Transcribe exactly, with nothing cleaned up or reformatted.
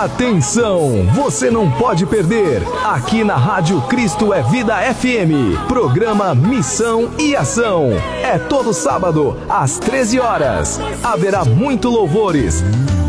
Atenção, você não pode perder, aqui na Rádio Cristo é Vida F M, programa Missão e Ação. É todo sábado, às treze horas. Haverá muito louvores,